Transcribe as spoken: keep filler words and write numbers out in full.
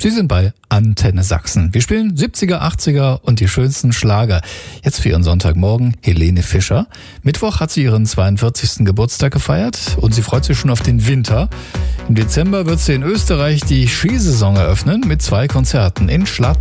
Sie sind bei Antenne Sachsen. Wir spielen siebziger, achtziger und die schönsten Schlager. Jetzt für Ihren Sonntagmorgen Helene Fischer. Mittwoch hat sie ihren zweiundvierzigsten Geburtstag gefeiert und sie freut sich schon auf den Winter. Im Dezember wird sie in Österreich die Skisaison eröffnen mit zwei Konzerten in Schladming